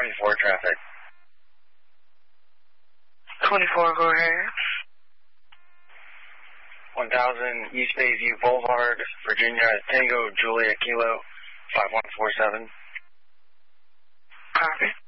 24 traffic. 24, go ahead. 1000 East Bayview Boulevard, Virginia, Tango, Julia, Kilo, 5147. Copy.